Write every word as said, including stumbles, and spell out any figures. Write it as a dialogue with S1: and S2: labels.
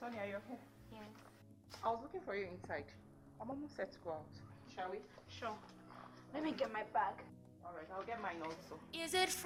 S1: Sonia, you're here?
S2: Yes.
S1: I was looking for you inside. I'm almost set to go out. Shall we?
S2: Sure. Let me get my bag.
S1: Alright, I'll get mine also.
S3: Is it